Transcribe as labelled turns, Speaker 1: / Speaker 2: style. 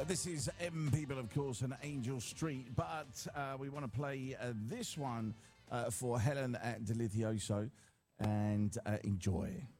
Speaker 1: This is M People, of course, and Angel Street, but we want to play this one for Helen at Delizioso, and enjoy.